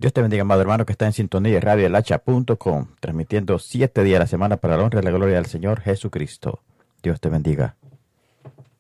Dios te bendiga, amado hermano, que está en sintonía de radioelhacha.com, transmitiendo 7 días a la semana para la honra y la gloria del Señor Jesucristo. Dios te bendiga.